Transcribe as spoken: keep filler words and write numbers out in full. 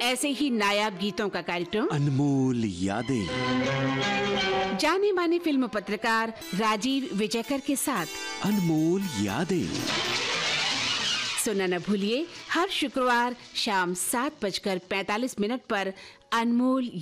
ऐसे ही नायाब गीतों का कार्यक्रम अनमोल यादें, जाने माने फिल्म पत्रकार राजीव विजयकर के साथ अनमोल यादें सुनना न भूलिए हर शुक्रवार शाम सात बजकर पैंतालीस मिनट पर अनमोल